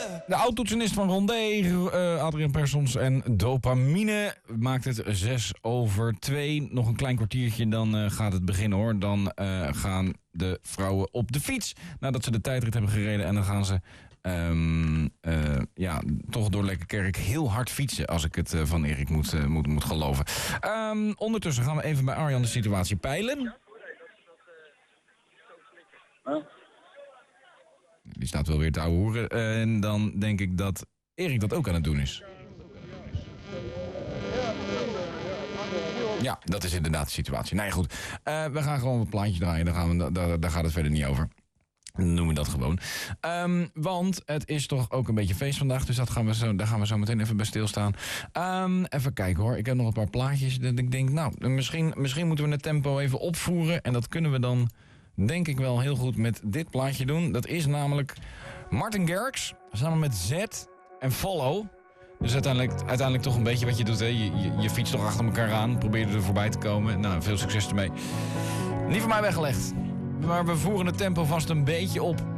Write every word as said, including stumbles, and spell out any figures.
De oud-toetsenist van Rondé, uh, Adrien Persons en Dopamine maakt het zes over twee. Nog een klein kwartiertje, dan uh, gaat het beginnen hoor. Dan uh, gaan de vrouwen op de fiets nadat ze de tijdrit hebben gereden. En dan gaan ze um, uh, ja, toch door Lekkerkerk heel hard fietsen. Als ik het uh, van Erik moet, uh, moet, moet geloven. Um, ondertussen gaan we even bij Arjan de situatie peilen. Huh? Die staat wel weer te ouwe hoeren. En dan denk ik dat Erik dat ook aan het doen is. Ja, dat is inderdaad de situatie. Nee, goed. Uh, we gaan gewoon een plaatje draaien. Daar, gaan we, daar, daar gaat het verder niet over. Dan noemen we dat gewoon. Um, want het is toch ook een beetje feest vandaag. Dus dat gaan we zo, daar gaan we zo meteen even bij stilstaan. Um, even kijken hoor. Ik heb nog een paar plaatjes. Dat ik denk, nou, misschien, misschien moeten we het tempo even opvoeren. En dat kunnen we dan, denk ik wel heel goed met dit plaatje doen. Dat is namelijk Martin Garrix samen met Z en Follow. Dus uiteindelijk, uiteindelijk toch een beetje wat je doet. Hè? Je, je, je fietst toch achter elkaar aan. Probeer er voorbij te komen. Nou, veel succes ermee. Niet van mij weggelegd. Maar we voeren het tempo vast een beetje op.